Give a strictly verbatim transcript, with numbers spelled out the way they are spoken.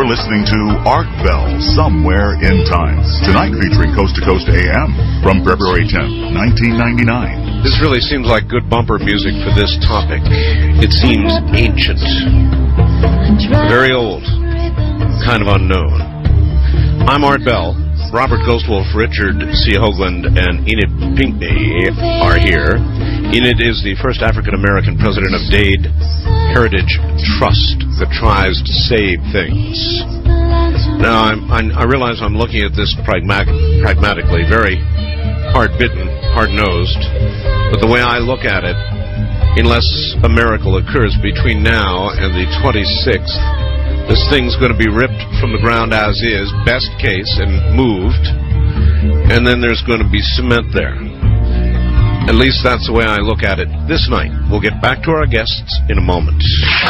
You're listening to Art Bell, Somewhere in Time. Tonight featuring Coast to Coast A M from February tenth, nineteen ninety-nine. This really seems like good bumper music for this topic. It seems ancient, very old, kind of unknown. I'm Art Bell. Robert Ghostwolf, Richard C. Hoagland, and Enid Pinckney are here. Enid is the first African-American president of Dade Heritage Trust that tries to save things. Now, I'm, I'm, I realize I'm looking at this pragmatic, pragmatically, very hard-bitten, hard-nosed, but the way I look at it, unless a miracle occurs between now and the twenty-sixth, this thing's going to be ripped from the ground as is, best case, and moved, and then there's going to be cement there. At least that's the way I look at it this night. We'll get back to our guests in a moment.